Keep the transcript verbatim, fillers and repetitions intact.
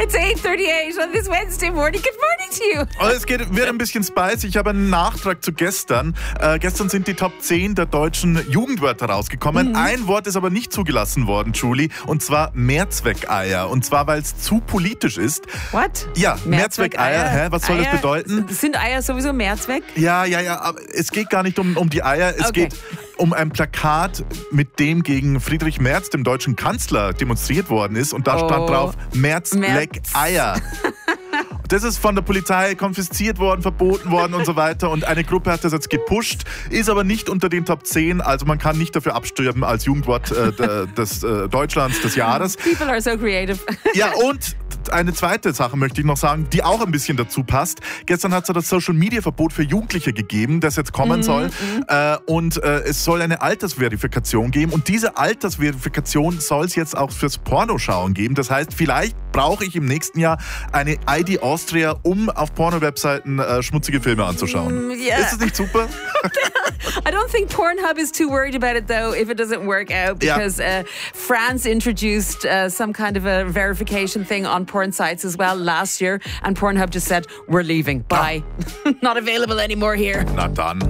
It's eight thirty-eight on this Wednesday morning. Good morning to you. Oh, es geht, wird ein bisschen spicy. Ich habe einen Nachtrag zu gestern. Äh, gestern sind die Top zehn der deutschen Jugendwörter rausgekommen. Mhm. Ein Wort ist aber nicht zugelassen worden, Julie, und zwar Mehrzweckeier. Und zwar, weil es zu politisch ist. What? Ja, Mehrzweckeier. Mehrzweckeier. Hä? Was soll Eier, das bedeuten? Sind Eier sowieso Mehrzweck? Ja, ja, ja, aber es geht gar nicht um, um die Eier. Es Okay. geht um ein Plakat, mit dem gegen Friedrich Merz, dem deutschen Kanzler, demonstriert worden ist. Und da Oh. stand drauf, Merz, Merz. leck Eier. Das ist von der Polizei konfisziert worden, verboten worden und so weiter. Und eine Gruppe hat das jetzt gepusht, ist aber nicht unter den Top zehn. Also man kann nicht dafür abstimmen als Jugendwort äh, des äh, Deutschlands des Jahres. People are so creative. Ja, und eine zweite Sache möchte ich noch sagen, die auch ein bisschen dazu passt. Gestern hat es ja das Social-Media-Verbot für Jugendliche gegeben, das jetzt kommen Mhm, soll. Äh, und äh, es soll eine Altersverifikation geben. Und diese Altersverifikation soll es jetzt auch fürs Pornoschauen geben. Das heißt, vielleicht brauche ich im nächsten Jahr eine I D Austria, um auf Porno-Webseiten äh, schmutzige Filme anzuschauen. Mm, yeah. Ist das nicht super? I don't think Pornhub is too worried about it, though, if it doesn't work out, because uh, France introduced uh, some kind of a verification thing on porn sites as well last year, and Pornhub just said, we're leaving, bye. Not available anymore here. Na dann.